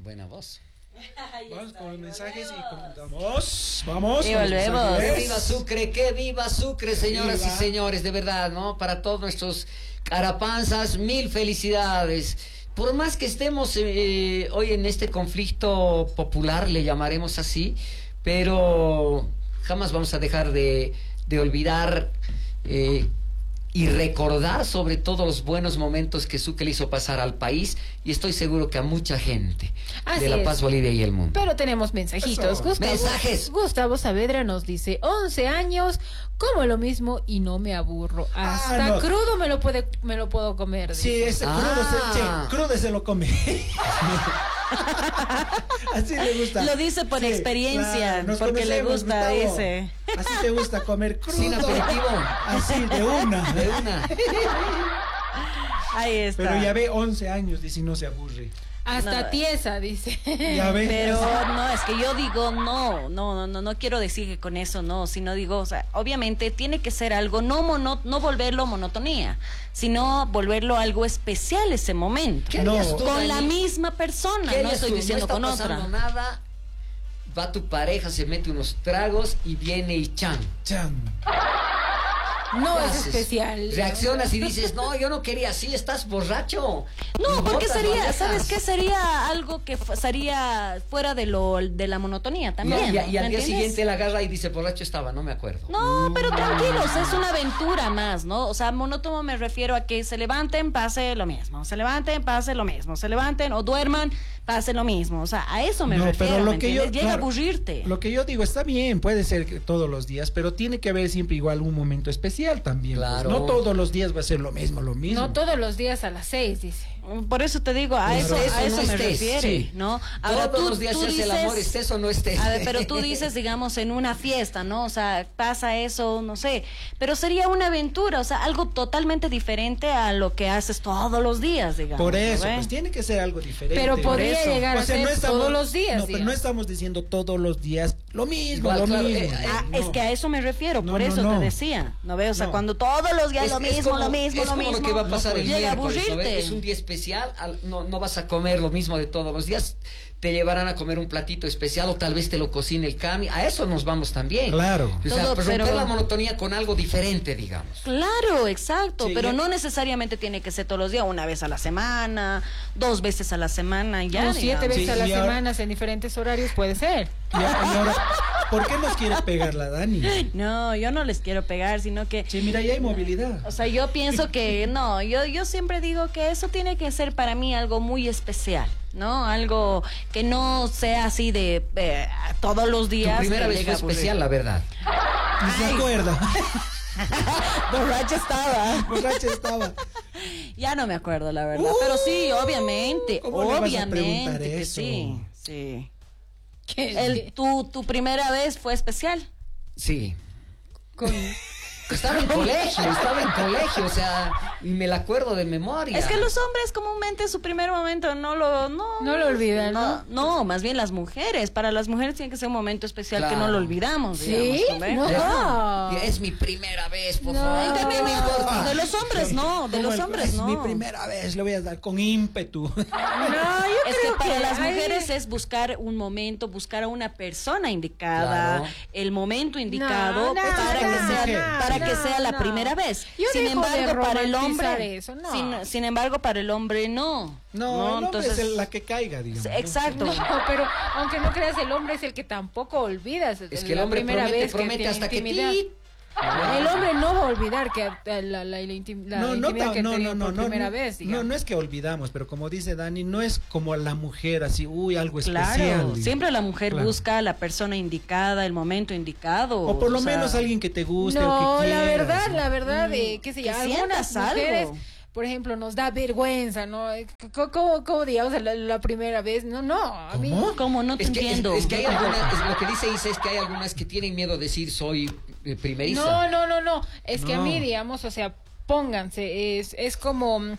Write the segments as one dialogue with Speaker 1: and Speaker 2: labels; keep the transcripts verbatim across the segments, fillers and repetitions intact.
Speaker 1: buena voz.
Speaker 2: Vamos con los mensajes y comentamos. Vamos.
Speaker 3: Y volvemos.
Speaker 1: Que viva Sucre, que viva Sucre, señoras
Speaker 2: Viva.
Speaker 1: y señores, de verdad, ¿no? Para todos nuestros carapanzas, mil felicidades. Por más que estemos eh, hoy en este conflicto popular, le llamaremos así, pero jamás vamos a dejar de, de olvidar eh, y recordar sobre todo los buenos momentos que Sucre le hizo pasar al país, y estoy seguro que a mucha gente
Speaker 4: Así
Speaker 1: de La
Speaker 4: es.
Speaker 1: Paz, Bolivia y el mundo.
Speaker 4: Pero tenemos mensajitos.
Speaker 2: Eso.
Speaker 4: Gustavo,
Speaker 1: Mensajes.
Speaker 4: Gustavo Saavedra nos dice, once años, como lo mismo y no me aburro. Hasta
Speaker 2: Ah, no.
Speaker 4: crudo me lo puede, me lo puedo comer.
Speaker 2: Sí,
Speaker 4: dice.
Speaker 2: ese
Speaker 1: Ah.
Speaker 2: crudo, se, sí, crudo se lo come. Así le gusta.
Speaker 3: Lo dice por experiencia,
Speaker 2: nos
Speaker 3: porque le
Speaker 2: conocemos,
Speaker 3: gusta,
Speaker 2: Gustavo.
Speaker 3: dice.
Speaker 2: Así te gusta comer crudo.
Speaker 1: Sin aperitivo.
Speaker 2: Así, de una.
Speaker 1: De una.
Speaker 3: Ahí está.
Speaker 2: Pero ya ve, once años, dice, y no se aburre.
Speaker 4: Hasta
Speaker 3: No.
Speaker 4: tiesa, dice.
Speaker 2: Ya ve.
Speaker 3: Pero no, es que yo digo no, no, no, no, no quiero decir que con eso no, sino digo, o sea, obviamente tiene que ser algo, no mono, no volverlo monotonía, sino volverlo algo especial ese momento.
Speaker 1: ¿Qué
Speaker 2: No.
Speaker 1: harías tú,
Speaker 3: Con
Speaker 1: Dani?
Speaker 3: la misma persona,
Speaker 1: ¿Qué
Speaker 3: no
Speaker 1: harías
Speaker 3: estoy
Speaker 1: tú?
Speaker 3: diciendo
Speaker 1: No
Speaker 3: con
Speaker 1: está
Speaker 3: otra.
Speaker 1: pasando nada, va tu pareja, se mete unos tragos y viene y chan.
Speaker 2: Chan.
Speaker 4: No
Speaker 1: ¿Qué
Speaker 4: es
Speaker 1: haces?
Speaker 4: especial.
Speaker 1: Reaccionas y dices, no, yo no quería así, estás borracho.
Speaker 3: No,
Speaker 1: Y
Speaker 3: porque
Speaker 1: botas,
Speaker 3: sería,
Speaker 1: lo
Speaker 3: ¿sabes
Speaker 1: dejas.
Speaker 3: qué? Sería algo que fu- sería fuera de lo de la monotonía
Speaker 1: Y,
Speaker 3: también.
Speaker 1: y- y al
Speaker 3: ¿me
Speaker 1: día
Speaker 3: entiendes?
Speaker 1: siguiente la agarra y dice, borracho estaba, no me acuerdo.
Speaker 3: No, pero tranquilos, es una aventura más, ¿no? O sea, monótono me refiero a que se levanten, pase lo mismo, se levanten, pase lo mismo, se levanten o duerman, pase lo mismo. O sea, a eso me
Speaker 2: No,
Speaker 3: refiero,
Speaker 2: pero lo
Speaker 3: ¿me
Speaker 2: que yo,
Speaker 3: entiendes? Llega
Speaker 2: claro,
Speaker 3: a aburrirte.
Speaker 2: Lo que yo digo está bien, puede ser que todos los días, pero tiene que haber siempre igual un momento especial también. pues.
Speaker 1: Claro.
Speaker 2: No todos los días va a ser lo mismo, lo mismo.
Speaker 4: No todos los días a las seis, dice.
Speaker 3: Por eso te digo, a
Speaker 2: Claro.
Speaker 3: eso,
Speaker 1: Estés
Speaker 3: a
Speaker 1: o
Speaker 3: eso
Speaker 1: no
Speaker 3: me
Speaker 1: estés,
Speaker 3: refiere,
Speaker 2: sí.
Speaker 3: ¿no?
Speaker 1: Todos los días se hace el amor, estés o no estés.
Speaker 3: A ver, pero tú dices, digamos, en una fiesta, ¿no? O sea, pasa eso, no sé. Pero sería una aventura, o sea, algo totalmente diferente a lo que haces todos los días, digamos.
Speaker 2: Por eso,
Speaker 3: ¿no ve?
Speaker 2: pues tiene que ser algo diferente.
Speaker 4: Pero
Speaker 2: Por
Speaker 4: podría
Speaker 2: eso.
Speaker 4: llegar a ser todos los días,
Speaker 2: No, pero no
Speaker 4: digamos.
Speaker 2: estamos diciendo todos los días lo mismo,
Speaker 1: Igual,
Speaker 2: lo
Speaker 1: claro,
Speaker 2: mismo.
Speaker 1: eh, eh,
Speaker 3: Ah,
Speaker 2: No.
Speaker 3: es que a eso me refiero,
Speaker 2: No,
Speaker 3: por
Speaker 2: no,
Speaker 3: eso
Speaker 2: no.
Speaker 3: te decía, ¿no ves? O sea,
Speaker 2: No.
Speaker 3: cuando todos los días
Speaker 1: Es-
Speaker 3: lo
Speaker 1: es
Speaker 3: mismo,
Speaker 1: como-
Speaker 3: lo mismo,
Speaker 1: es
Speaker 3: lo
Speaker 1: como
Speaker 3: mismo,
Speaker 1: lo que va a pasar el
Speaker 3: llega a
Speaker 1: miércoles, ¿no ves?
Speaker 3: aburrirte.
Speaker 1: Es un día especial, al- no, no vas a comer lo mismo de todos los días, te llevarán a comer un platito especial o tal vez te lo cocine el cami, a eso nos vamos también.
Speaker 2: Claro.
Speaker 1: O sea,
Speaker 3: Todo,
Speaker 1: pues romper
Speaker 3: pero-
Speaker 1: la monotonía con algo diferente, digamos.
Speaker 3: Claro, exacto,
Speaker 2: Sí,
Speaker 3: pero
Speaker 2: ya-
Speaker 3: no necesariamente tiene que ser todos los días, una vez a la semana, dos veces a la semana, y ya.
Speaker 4: O siete
Speaker 3: digamos.
Speaker 4: veces
Speaker 2: Sí,
Speaker 4: a las
Speaker 2: y ahora-
Speaker 4: semanas en diferentes horarios, puede ser.
Speaker 2: Ya, y ahora, ¿por qué nos quiere pegar la Dani?
Speaker 3: No, yo no les quiero pegar, sino que,
Speaker 2: Sí, mira, ya hay movilidad.
Speaker 3: o sea, yo pienso que no, yo, yo siempre digo que eso tiene que ser para mí algo muy especial, ¿no? Algo que no sea así de eh, todos los
Speaker 1: Tu
Speaker 3: días.
Speaker 1: primera
Speaker 3: que
Speaker 1: vez
Speaker 3: llega
Speaker 1: fue
Speaker 3: a aburrir.
Speaker 1: especial, la verdad.
Speaker 2: Ni se acuerda.
Speaker 3: Borracha estaba.
Speaker 2: Borracha estaba.
Speaker 3: Ya no me acuerdo, la verdad.
Speaker 2: Uh,
Speaker 3: pero sí, obviamente,
Speaker 2: ¿cómo le vas a
Speaker 3: obviamente
Speaker 2: preguntar
Speaker 3: que
Speaker 2: eso?
Speaker 3: sí, sí.
Speaker 4: Que
Speaker 3: El, tu, tu primera vez fue especial.
Speaker 1: Sí.
Speaker 4: con-
Speaker 1: Estaba en colegio, estaba en colegio, o sea, y me la acuerdo de memoria.
Speaker 3: Es que los hombres comúnmente su primer momento no lo no,
Speaker 4: No lo olvidan, ¿no?
Speaker 3: No, más bien las mujeres. Para las mujeres tiene que ser un momento especial que
Speaker 1: Claro.
Speaker 3: no lo olvidamos.
Speaker 4: ¿Sí?
Speaker 3: digamos, ¿no ves?
Speaker 4: No.
Speaker 1: Ajá. Es mi primera vez, por
Speaker 4: No.
Speaker 1: favor.
Speaker 3: Y también
Speaker 1: No me importa.
Speaker 3: de los hombres no, de
Speaker 2: ¿Cómo
Speaker 3: los
Speaker 2: el-
Speaker 3: hombres
Speaker 2: es
Speaker 3: no.
Speaker 2: mi primera vez, le voy a dar con ímpetu.
Speaker 4: No, yo
Speaker 3: Es que
Speaker 4: creo
Speaker 3: para
Speaker 4: que
Speaker 3: las
Speaker 4: hay-
Speaker 3: mujeres es buscar un momento, buscar a una persona indicada,
Speaker 1: Claro.
Speaker 3: el momento indicado
Speaker 4: No, no,
Speaker 3: para que
Speaker 2: no,
Speaker 3: sea
Speaker 2: no,
Speaker 3: para que
Speaker 4: no,
Speaker 3: sea la
Speaker 4: no.
Speaker 3: primera vez.
Speaker 4: Yo
Speaker 3: sin
Speaker 4: dejo de
Speaker 3: embargo, para el
Speaker 4: romantizar
Speaker 3: hombre,
Speaker 4: eso, no.
Speaker 3: sin, sin embargo, para el hombre no.
Speaker 2: No, el hombre
Speaker 3: entonces
Speaker 2: es el- la que caiga, digamos. ¿no?
Speaker 3: exacto.
Speaker 4: No, pero aunque no creas, el hombre es el que tampoco olvidas.
Speaker 1: Es que el
Speaker 4: la
Speaker 1: hombre
Speaker 4: primera
Speaker 1: promete,
Speaker 4: vez que
Speaker 1: promete
Speaker 4: tiene
Speaker 1: hasta que
Speaker 4: intimidad.
Speaker 1: tit.
Speaker 4: El hombre no va a olvidar que eh, la, la, la intim- la
Speaker 2: No, no,
Speaker 4: intimidad
Speaker 2: ta-
Speaker 4: que
Speaker 2: no,
Speaker 4: tenía
Speaker 2: no,
Speaker 4: por
Speaker 2: no,
Speaker 4: primera
Speaker 2: no,
Speaker 4: vez,
Speaker 2: no,
Speaker 4: digamos.
Speaker 2: no es que olvidamos, pero como dice Dani, no es como la mujer así, uy, algo especial.
Speaker 3: Claro,
Speaker 2: digamos.
Speaker 3: siempre la mujer
Speaker 2: Claro.
Speaker 3: busca a la persona indicada, el momento indicado.
Speaker 2: O por lo
Speaker 3: o sea,
Speaker 2: menos alguien que te guste
Speaker 4: No,
Speaker 2: o que
Speaker 4: la
Speaker 2: quieras,
Speaker 4: verdad,
Speaker 2: ¿no?
Speaker 4: la verdad, eh, qué sé yo,
Speaker 3: que
Speaker 4: algunas
Speaker 3: sientas
Speaker 4: mujeres,
Speaker 3: algo.
Speaker 4: por ejemplo, nos da vergüenza, ¿no? ¿Cómo, cómo, cómo digamos la, la primera vez? No, no, a mí...
Speaker 2: ¿Cómo?
Speaker 3: ¿Cómo? No te
Speaker 1: Es que, es,
Speaker 3: entiendo.
Speaker 1: es que hay algunas, es lo que dice Isa es que hay algunas que tienen miedo de decir soy eh, primeriza.
Speaker 4: No, no, no, no. Es que a
Speaker 2: No.
Speaker 4: mí, digamos, o sea, pónganse, es, es como mm,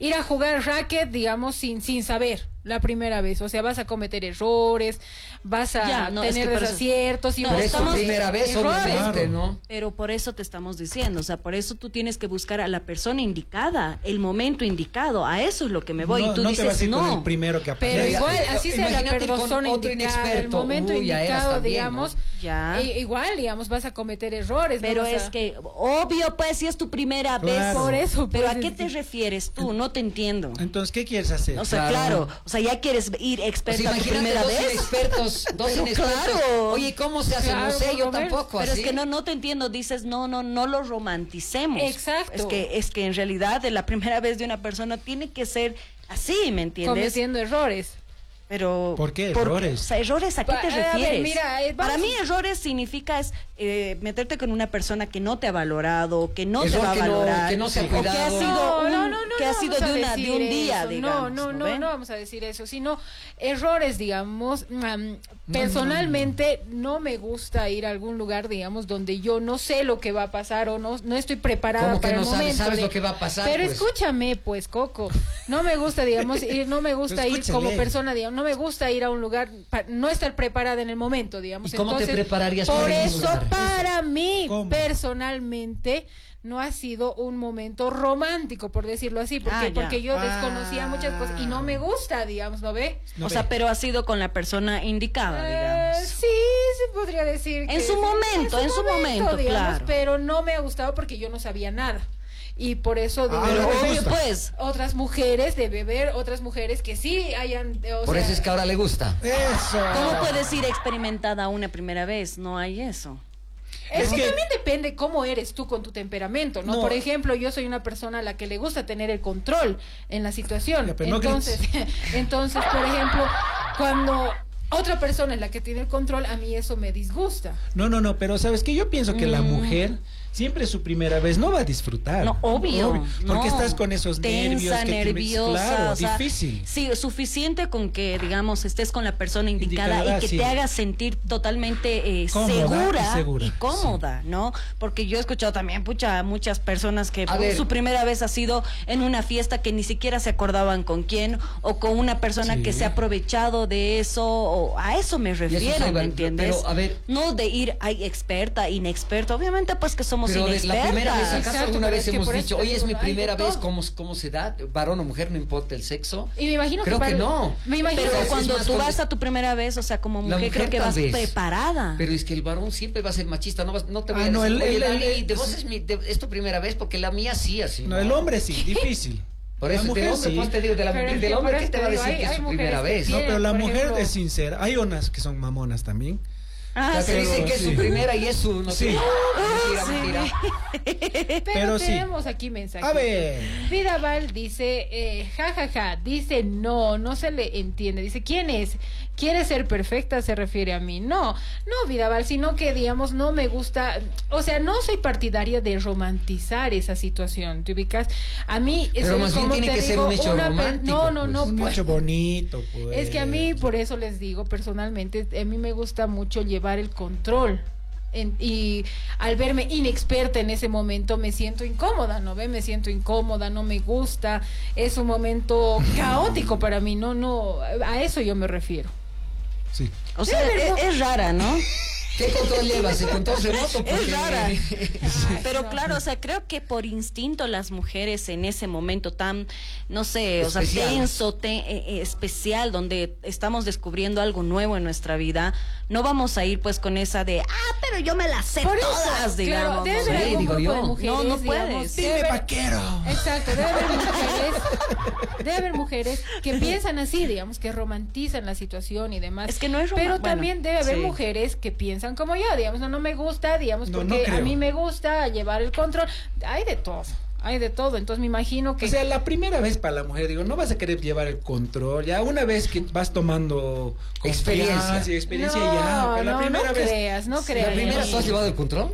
Speaker 4: ir a jugar racket, digamos, sin, sin saber la primera vez. O sea, vas a cometer errores, vas a
Speaker 3: Ya, no, es
Speaker 4: tener
Speaker 3: que por eso-
Speaker 4: desaciertos. y
Speaker 3: No,
Speaker 1: Pero
Speaker 4: vas
Speaker 1: es
Speaker 4: a
Speaker 1: tu
Speaker 3: estamos-
Speaker 1: primera vez,
Speaker 4: errores.
Speaker 1: obviamente, ¿no?
Speaker 3: Pero por eso te estamos diciendo, o sea, por eso tú tienes que buscar a la persona indicada, el momento indicado, a eso es lo que me voy.
Speaker 2: no,
Speaker 3: y tú
Speaker 2: no
Speaker 3: dices,
Speaker 2: te vas a ir con
Speaker 3: no.
Speaker 2: el primero que aparece.
Speaker 4: Pero
Speaker 1: Ya,
Speaker 4: igual,
Speaker 1: ya,
Speaker 4: así sea la
Speaker 1: imagínate con
Speaker 4: persona
Speaker 1: otro
Speaker 4: indicada, el
Speaker 1: inexperto.
Speaker 4: momento
Speaker 1: Uy, ya eras
Speaker 4: indicado,
Speaker 1: también,
Speaker 4: digamos,
Speaker 1: ¿no?
Speaker 3: Ya.
Speaker 4: i- igual, digamos, vas a cometer errores. ¿no?
Speaker 3: Pero
Speaker 4: Vas a-
Speaker 3: es que, obvio, pues, si es tu primera
Speaker 2: Claro.
Speaker 3: vez.
Speaker 4: Por eso,
Speaker 3: Pero
Speaker 4: pues,
Speaker 3: ¿a qué
Speaker 4: es
Speaker 3: te
Speaker 4: que-
Speaker 3: refieres tú? No te entiendo.
Speaker 2: Entonces, ¿qué quieres hacer?
Speaker 3: O sea,
Speaker 1: Claro.
Speaker 3: claro, o sea, ya quieres ir
Speaker 1: Pues
Speaker 3: experta tu
Speaker 1: imagínate
Speaker 3: primera
Speaker 1: dos
Speaker 3: vez.
Speaker 1: inexpertos, dos
Speaker 3: Pero
Speaker 1: inexpertos.
Speaker 3: claro.
Speaker 1: Oye, ¿cómo se hace?
Speaker 4: Claro,
Speaker 1: no sé,
Speaker 4: por
Speaker 1: yo
Speaker 4: lo menos.
Speaker 1: tampoco.
Speaker 3: Pero
Speaker 1: así.
Speaker 3: es que no, no te entiendo, dices, no, no, no lo romanticemos.
Speaker 4: Exacto.
Speaker 3: Es que, es que en realidad de la primera vez de una persona tiene que ser así, ¿me entiendes?
Speaker 4: cometiendo errores.
Speaker 3: Pero
Speaker 2: ¿Por qué
Speaker 3: porque-
Speaker 2: errores?
Speaker 3: o sea, errores, ¿a qué
Speaker 4: Pa-
Speaker 3: te
Speaker 4: a ver,
Speaker 3: refieres?
Speaker 4: mira, eh,
Speaker 3: Para
Speaker 4: vamos-
Speaker 3: mí errores significa es, eh, meterte con una persona que no te ha valorado, que no
Speaker 1: Error
Speaker 3: te va a
Speaker 1: que no-
Speaker 3: valorar,
Speaker 1: que no se ha
Speaker 3: o que ha
Speaker 1: cuidado.
Speaker 3: sido
Speaker 4: No,
Speaker 3: un-
Speaker 4: no, no, no,
Speaker 3: que ha
Speaker 4: no
Speaker 3: sido
Speaker 4: vamos a
Speaker 3: de una de
Speaker 4: decir
Speaker 3: un día,
Speaker 4: eso.
Speaker 3: digamos.
Speaker 4: No, no, no,
Speaker 3: ven?
Speaker 4: no vamos a decir eso, sino errores, digamos. mm, personalmente no me gusta ir a algún lugar, digamos, donde yo no sé lo que va a pasar o no, no estoy preparada
Speaker 1: ¿Cómo que
Speaker 4: para
Speaker 1: no
Speaker 4: el
Speaker 1: sabes?
Speaker 4: momento.
Speaker 1: ¿Sabes
Speaker 4: de-
Speaker 1: lo que va a pasar,
Speaker 4: Pero
Speaker 1: pues?
Speaker 4: escúchame, pues, Coco. No me gusta, digamos, ir, no me gusta
Speaker 2: Pues
Speaker 4: ir como
Speaker 2: escúchale.
Speaker 4: persona, digamos, no me gusta ir a un lugar, pa- no estar preparada en el momento, digamos.
Speaker 1: ¿Y cómo te
Speaker 4: Entonces,
Speaker 1: prepararías
Speaker 4: por
Speaker 1: para ir a un
Speaker 4: eso,
Speaker 1: lugar?
Speaker 4: para mí,
Speaker 2: ¿Cómo?
Speaker 4: personalmente, no ha sido un momento romántico, por decirlo así, porque,
Speaker 3: Ah, ya.
Speaker 4: porque yo
Speaker 2: Ah.
Speaker 4: desconocía muchas cosas y no me gusta, digamos, ¿no ve?
Speaker 2: No
Speaker 3: o
Speaker 2: ve.
Speaker 3: sea, pero ha sido con la persona indicada,
Speaker 4: Eh,
Speaker 3: digamos.
Speaker 4: sí, se podría decir.
Speaker 3: En
Speaker 4: que
Speaker 3: su
Speaker 4: sí,
Speaker 3: momento, en su momento, claro.
Speaker 4: Pero no me ha gustado porque yo no sabía nada. Y por eso digo,
Speaker 2: Ah,
Speaker 3: Pero
Speaker 2: no te
Speaker 3: obvio,
Speaker 2: gusta.
Speaker 3: pues.
Speaker 4: otras mujeres, debe haber otras mujeres que sí hayan... o
Speaker 1: Por
Speaker 4: sea,
Speaker 1: eso es que ahora le gusta.
Speaker 2: Eso.
Speaker 3: ¿Cómo puedes ir experimentada una primera vez? No hay eso.
Speaker 4: Es,
Speaker 2: Es
Speaker 4: que,
Speaker 2: que-
Speaker 4: también depende cómo eres tú con tu temperamento, ¿no?
Speaker 2: No.
Speaker 4: Por ejemplo, yo soy una persona a la que le gusta tener el control en la situación.
Speaker 2: Ya, pero no
Speaker 4: entonces, entonces, por ejemplo, cuando otra persona es la que tiene el control, a mí eso me disgusta.
Speaker 2: No, no, no, pero ¿sabes qué? Yo pienso que la
Speaker 3: Mm.
Speaker 2: mujer siempre su primera vez no va a disfrutar.
Speaker 3: No, obvio.
Speaker 2: Porque
Speaker 3: no.
Speaker 2: estás con esos nervios.
Speaker 3: Tensa,
Speaker 2: que te-
Speaker 3: nerviosa.
Speaker 2: Claro,
Speaker 3: o sea,
Speaker 2: difícil.
Speaker 3: Sí, suficiente con que, digamos, estés con la persona indicada,
Speaker 2: Indicada,
Speaker 3: y que
Speaker 2: sí.
Speaker 3: te hagas sentir totalmente eh,
Speaker 2: Cómoda
Speaker 3: segura,
Speaker 2: y segura,
Speaker 3: y cómoda, ¿no? Porque yo he escuchado también, pucha, muchas personas que
Speaker 1: A
Speaker 3: pues,
Speaker 1: ver.
Speaker 3: su primera vez ha sido en una fiesta que ni siquiera se acordaban con quién, o con una persona
Speaker 2: Sí.
Speaker 3: que se ha aprovechado de eso, o a eso me refiero,
Speaker 1: soy
Speaker 3: ¿me
Speaker 1: val-
Speaker 3: entiendes?
Speaker 1: pero, a ver.
Speaker 3: No de ir, ay, experta, inexperta, obviamente pues que somos
Speaker 1: Pero de
Speaker 3: inexpertas.
Speaker 1: la primera vez, ¿acaso
Speaker 4: Exacto,
Speaker 1: alguna
Speaker 4: pero
Speaker 1: vez
Speaker 4: es que
Speaker 1: hemos
Speaker 4: por eso
Speaker 1: dicho,
Speaker 4: te
Speaker 1: oye, es
Speaker 4: digo,
Speaker 1: mi
Speaker 4: hay de
Speaker 1: primera
Speaker 4: todo.
Speaker 1: vez, ¿cómo, cómo se da? Varón o mujer, no importa el sexo.
Speaker 4: Y me imagino
Speaker 1: Creo
Speaker 4: que,
Speaker 1: que
Speaker 4: para-
Speaker 1: no.
Speaker 4: Me imagino
Speaker 3: Pero
Speaker 1: Es
Speaker 3: cuando
Speaker 1: más,
Speaker 3: tú
Speaker 1: cuando-
Speaker 3: vas a tu primera vez, o sea, como
Speaker 1: La
Speaker 3: mujer, creo
Speaker 1: mujer
Speaker 3: que
Speaker 1: tal
Speaker 3: vas
Speaker 1: vez.
Speaker 3: preparada.
Speaker 1: Pero es que el varón siempre va a ser machista, no, vas- no te voy
Speaker 2: Ah,
Speaker 1: a
Speaker 2: no,
Speaker 1: decir,
Speaker 2: el-
Speaker 1: oye,
Speaker 2: el-
Speaker 1: Dani,
Speaker 2: el-
Speaker 1: de vos es, mi, de- es tu primera vez, porque la mía sí, así.
Speaker 2: No, el hombre sí, difícil.
Speaker 1: Por
Speaker 2: La
Speaker 1: eso,
Speaker 2: mujer
Speaker 1: del hombre,
Speaker 2: sí.
Speaker 1: pues te digo, de la,
Speaker 4: Pero es
Speaker 1: del
Speaker 4: que
Speaker 1: hombre,
Speaker 4: por
Speaker 1: ¿qué
Speaker 4: eso
Speaker 1: te va a
Speaker 4: te digo,
Speaker 1: decir
Speaker 4: hay-
Speaker 1: que es
Speaker 4: hay
Speaker 1: su
Speaker 4: mujeres
Speaker 1: primera
Speaker 4: que
Speaker 1: vez?
Speaker 2: No,
Speaker 4: tienen,
Speaker 2: pero la
Speaker 4: por
Speaker 2: mujer
Speaker 4: ejemplo-
Speaker 2: es sincera. Hay unas que son mamonas también.
Speaker 4: Ah,
Speaker 1: Ya te
Speaker 4: sí.
Speaker 1: dicen que es su
Speaker 2: sí.
Speaker 1: primera y es su, no sé.
Speaker 2: Sí.
Speaker 1: Mentira, mentira.
Speaker 4: Pero,
Speaker 2: Pero sí.
Speaker 4: tenemos aquí mensajes.
Speaker 2: A ver.
Speaker 4: Vidaval dice, eh, ja, ja, ja, dice no, no se le entiende. Dice, ¿quién es? ¿Quiere ser perfecta? Se refiere a mí. No, no, Vidaval, sino que, digamos, no me gusta, o sea, no soy partidaria de romantizar esa situación, ¿te ubicas? A mí,
Speaker 1: Pero
Speaker 4: eso,
Speaker 1: más bien
Speaker 4: como
Speaker 1: tiene
Speaker 4: te
Speaker 1: que ser
Speaker 4: digo,
Speaker 1: un hecho
Speaker 4: una per-
Speaker 1: romántico,
Speaker 4: No, no, no,
Speaker 2: Un
Speaker 4: pues.
Speaker 2: hecho bonito, pues.
Speaker 4: Es que a mí, por eso les digo, personalmente, a mí me gusta mucho llevar el control. En- y al verme inexperta en ese momento me siento incómoda, ¿no ve? Me siento incómoda, no me gusta, es un momento caótico para mí, no, no, a eso yo me refiero.
Speaker 2: Sí.
Speaker 3: O sea,
Speaker 4: Debe
Speaker 3: es,
Speaker 4: haber-
Speaker 3: es rara, ¿no?
Speaker 1: ¿Qué control llevas? ¿El control remoto? Porque-
Speaker 3: Es rara. Pero
Speaker 4: no.
Speaker 3: claro, o sea, creo que por instinto las mujeres en ese momento tan, no sé, o sea,
Speaker 1: Especial.
Speaker 3: tenso, te- eh, eh, especial, donde estamos descubriendo algo nuevo en nuestra vida, no vamos a ir pues con esa de, ah, pero yo me las sé
Speaker 4: Por eso,
Speaker 3: todas, digamos.
Speaker 4: claro, debe
Speaker 3: ¿no?
Speaker 4: haber
Speaker 1: Sí,
Speaker 4: algún
Speaker 1: digo
Speaker 4: grupo
Speaker 1: yo.
Speaker 4: de mujeres,
Speaker 3: No, no
Speaker 4: digamos,
Speaker 3: puedes.
Speaker 4: debe
Speaker 2: Dime,
Speaker 4: haber-
Speaker 2: vaquero.
Speaker 4: Exacto, debe haber mujeres, debe haber mujeres que piensan así, digamos, que romantizan la situación y demás.
Speaker 3: Es que no es roma-
Speaker 4: Pero
Speaker 3: bueno,
Speaker 4: también debe haber
Speaker 3: sí.
Speaker 4: mujeres que piensan como yo, digamos, no, no me gusta, digamos,
Speaker 2: No, no
Speaker 4: porque a
Speaker 2: creo.
Speaker 4: mí me gusta llevar el control. Hay de todo, hay de todo. Entonces me imagino que...
Speaker 2: O sea, la primera vez para la mujer, digo, no vas a querer llevar el control. Ya una vez que vas tomando
Speaker 1: Experiencia.
Speaker 2: confianza y experiencia
Speaker 4: no,
Speaker 2: ya. Pero la
Speaker 4: no,
Speaker 2: primera
Speaker 4: no
Speaker 2: vez.
Speaker 4: creas, no
Speaker 2: Sí,
Speaker 4: creas.
Speaker 1: ¿La primera tú has llevado el control?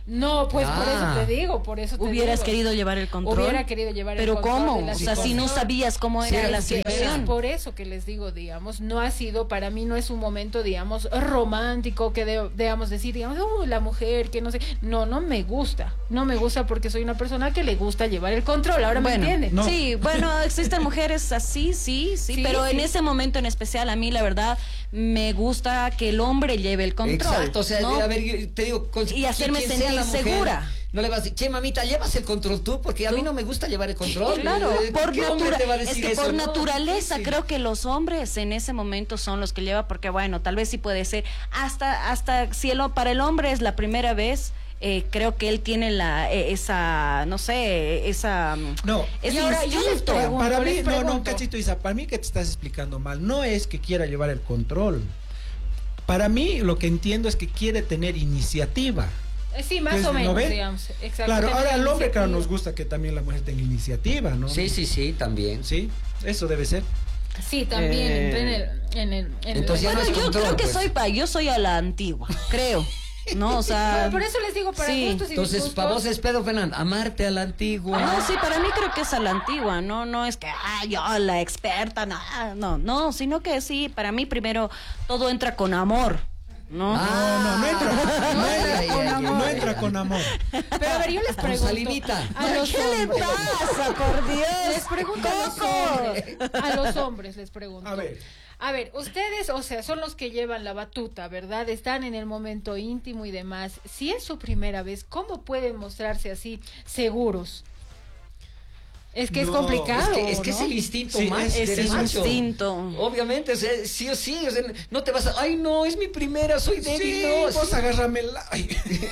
Speaker 4: No, pues por
Speaker 1: Ah.
Speaker 4: eso te digo, por eso te
Speaker 3: Hubieras
Speaker 4: digo.
Speaker 3: querido llevar el control.
Speaker 4: Hubiera querido llevar el
Speaker 3: Pero
Speaker 4: control
Speaker 3: ¿cómo?
Speaker 4: de la
Speaker 3: O sea, si no
Speaker 4: situación.
Speaker 3: sabías cómo
Speaker 1: Sí,
Speaker 3: era la
Speaker 1: sí,
Speaker 4: Es
Speaker 3: situación.
Speaker 4: por eso que les digo, digamos, no ha sido, para mí no es un momento, digamos, romántico que de- debamos decir, digamos, "Uh, la mujer, que no sé". No, no me gusta. No me gusta porque soy una persona que le gusta llevar el control. Ahora
Speaker 3: Bueno,
Speaker 4: me entienden.
Speaker 2: No.
Speaker 3: sí, bueno, existen mujeres así, sí, sí,
Speaker 4: Sí,
Speaker 3: pero en
Speaker 4: sí.
Speaker 3: ese momento en especial a mí la verdad me gusta que el hombre lleve el control.
Speaker 1: Exacto, o sea,
Speaker 3: ¿no?
Speaker 1: a ver, yo te digo, con-
Speaker 3: Y hacerme
Speaker 1: quien sea
Speaker 3: sentir
Speaker 1: la mujer,
Speaker 3: segura.
Speaker 1: No le vas a decir, che, mamita, llevas el control tú, porque a mí no me gusta llevar el control.
Speaker 3: Claro,
Speaker 1: Eh,
Speaker 3: por,
Speaker 1: ¿qué hombre
Speaker 3: natura-
Speaker 1: te va a
Speaker 3: es
Speaker 1: decir
Speaker 3: que
Speaker 1: eso?
Speaker 3: por
Speaker 1: No,
Speaker 3: naturaleza
Speaker 1: sí.
Speaker 3: creo que los hombres en ese momento son los que lleva, porque bueno, tal vez sí puede ser, hasta, hasta si el, para el hombre es la primera vez, eh, creo que él tiene la, eh, esa, no sé, esa,
Speaker 2: No.
Speaker 3: ese
Speaker 4: Y ahora yo les
Speaker 3: instinto.
Speaker 4: pregunto,
Speaker 2: Para mí,
Speaker 4: les
Speaker 2: no, no,
Speaker 4: pregunto.
Speaker 2: cachito Isa, para mí que te estás explicando mal. No es que quiera llevar el control. Para mí lo que entiendo es que quiere tener iniciativa.
Speaker 4: Eh, Sí, más
Speaker 2: Pues,
Speaker 4: o
Speaker 2: ¿no
Speaker 4: menos,
Speaker 2: ven?
Speaker 4: digamos. Exacto.
Speaker 2: Claro,
Speaker 4: Tener
Speaker 2: ahora al hombre, claro,
Speaker 4: iniciativa.
Speaker 2: nos gusta que también la mujer tenga iniciativa, ¿no?
Speaker 1: Sí, sí, sí, también.
Speaker 2: Sí, eso debe ser.
Speaker 4: Sí, también
Speaker 3: Eh,
Speaker 4: en el, en el, en el-
Speaker 1: entonces ya no
Speaker 3: Bueno,
Speaker 1: es
Speaker 3: yo
Speaker 1: control,
Speaker 3: creo que
Speaker 1: pues.
Speaker 3: soy pa, yo soy a la antigua, creo. No, o sea,
Speaker 4: Bueno, por eso les digo, para
Speaker 3: sí.
Speaker 4: gustos y
Speaker 1: Entonces,
Speaker 4: disgustos.
Speaker 1: para vos es Pedro Fernández, amarte a la antigua.
Speaker 3: No, sí, para mí creo que es a la antigua, no, no es que, ah, yo la experta, no, no, no, sino que sí, para mí primero todo entra con amor, ¿no?
Speaker 1: Ah,
Speaker 2: No, no, no entra, no
Speaker 1: Ay,
Speaker 2: entra,
Speaker 1: ay,
Speaker 2: con,
Speaker 1: ay,
Speaker 2: amor, no
Speaker 1: ay,
Speaker 2: entra
Speaker 1: ay.
Speaker 2: con amor.
Speaker 4: Pero a ver, yo les
Speaker 1: Con
Speaker 4: pregunto.
Speaker 1: salinita.
Speaker 4: A los
Speaker 3: ¿Qué le
Speaker 4: hombres.
Speaker 3: pasa, por Dios?
Speaker 4: Les pregunto a los
Speaker 3: Coco.
Speaker 4: hombres. A los hombres les pregunto.
Speaker 2: A ver.
Speaker 4: A ver, ustedes, o sea, son los que llevan la batuta, ¿verdad? Están en el momento íntimo y demás. Si es su primera vez, ¿cómo pueden mostrarse así seguros? Es que es
Speaker 2: No,
Speaker 4: complicado.
Speaker 1: Es que, es, que
Speaker 4: ¿no?
Speaker 1: es el instinto
Speaker 2: Sí,
Speaker 1: más
Speaker 2: es-
Speaker 1: del
Speaker 3: es
Speaker 1: macho.
Speaker 3: instinto.
Speaker 1: Obviamente, o sea, sí o sí, o sea, no te vas a, ay no, es mi primera, soy débil,
Speaker 2: Sí,
Speaker 1: no.
Speaker 2: vos
Speaker 1: sí.
Speaker 2: agárrame la... Ay.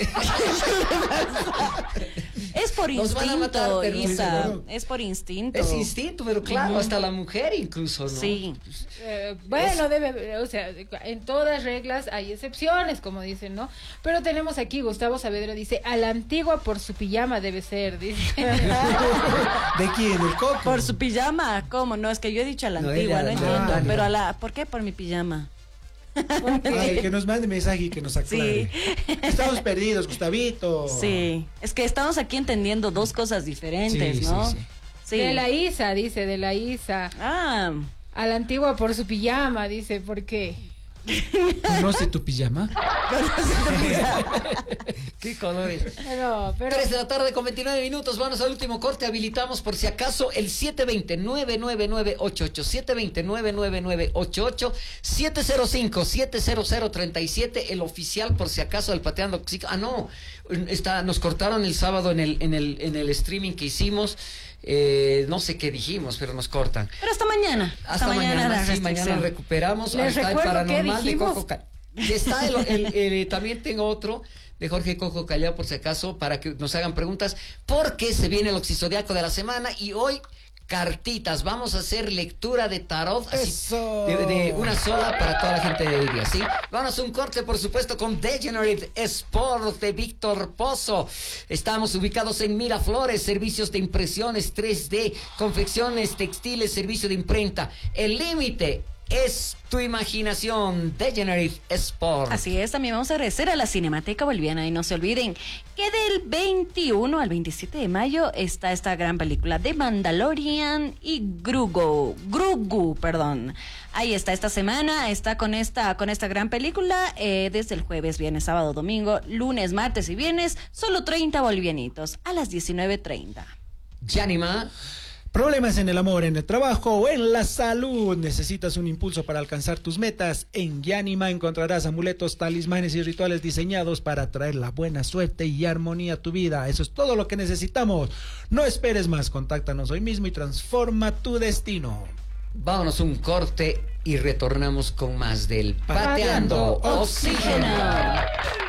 Speaker 3: Es por
Speaker 1: Nos van a
Speaker 3: instinto,
Speaker 1: matar, pero-
Speaker 3: Isa,
Speaker 2: Sí,
Speaker 3: es por instinto.
Speaker 1: Es instinto, pero claro,
Speaker 3: Ujú.
Speaker 1: hasta la mujer incluso, ¿no?
Speaker 3: Sí.
Speaker 4: Eh, bueno, debe, o sea, en todas reglas hay excepciones, como dicen, ¿no? Pero tenemos aquí, Gustavo Saavedra dice, a la antigua por su pijama debe ser, dice.
Speaker 2: ¿De quién? ¿El coco?
Speaker 3: Por su pijama, ¿cómo? No, es que yo he dicho a la
Speaker 1: No,
Speaker 3: antigua,
Speaker 1: era
Speaker 3: no
Speaker 1: la
Speaker 3: entiendo.
Speaker 2: antigua.
Speaker 3: Pero a la, ¿por qué por mi pijama?
Speaker 2: Ay, que nos mande mensaje y que nos aclare. Estamos perdidos, Gustavito.
Speaker 3: Sí, es que estamos aquí entendiendo dos cosas diferentes,
Speaker 2: Sí,
Speaker 3: ¿no?
Speaker 2: sí, sí.
Speaker 3: Sí.
Speaker 4: De la Isa, dice, de la Isa.
Speaker 3: Ah,
Speaker 4: A la antigua por su pijama, dice, ¿por qué?
Speaker 2: ¿Conoce tu pijama?
Speaker 1: ¿Qué colores?
Speaker 4: No, pero...
Speaker 1: tres de la tarde con veintinueve minutos, vamos al último corte, habilitamos por si acaso el siete dos cero, nueve nueve nueve ocho ocho, siete dos cero, nueve nueve nueve ocho ocho, siete cero cinco, siete cero cero tres siete, el oficial por si acaso del Pateando Psico. Ah, no, está, nos cortaron el sábado en el, en el, en el streaming que hicimos, eh, no sé qué dijimos, pero nos cortan.
Speaker 3: pero hasta mañana.
Speaker 1: Hasta, mañana,
Speaker 3: la
Speaker 1: sí,
Speaker 3: restricción.
Speaker 1: mañana recuperamos.
Speaker 4: Les
Speaker 1: Ahí está el
Speaker 4: recuerdo qué
Speaker 1: paranormal de
Speaker 4: dijimos.
Speaker 1: Coco Ca- Y está el, el- el- también tengo otro de Jorge Coco Callao, por si acaso, para que nos hagan preguntas, porque se viene el oxizodiaco de la semana y hoy cartitas. Vamos a hacer lectura de tarot así,
Speaker 2: Eso.
Speaker 1: de, de una sola para toda la gente de hoy día, ¿sí? Vamos a un corte, por supuesto, con Degenerate Sport de Víctor Pozo. Estamos ubicados en Miraflores, servicios de impresiones tres D, confecciones textiles, servicio de imprenta. El límite es tu imaginación. Degenerate Sport.
Speaker 3: Así es, también vamos a agradecer a la Cinemateca Boliviana y no se olviden que del veintiuno al veintisiete de mayo está esta gran película de Mandalorian y Grogu, Grogu, perdón. Ahí está esta semana, está con esta con esta gran película eh, desde el jueves, viernes, sábado, domingo, lunes, martes y viernes, solo treinta bolivianitos a las diecinueve treinta.
Speaker 1: Yanima.
Speaker 2: Problemas en el amor, en el trabajo o en la salud. ¿Necesitas un impulso para alcanzar tus metas? En Yanima encontrarás amuletos, talismanes y rituales diseñados para traer la buena suerte y armonía a tu vida. Eso es todo lo que necesitamos. No esperes más, contáctanos hoy mismo y transforma tu destino.
Speaker 1: Vámonos un corte y retornamos con más del
Speaker 2: Pateando
Speaker 1: Pateando Oxígeno.
Speaker 3: Oxígeno.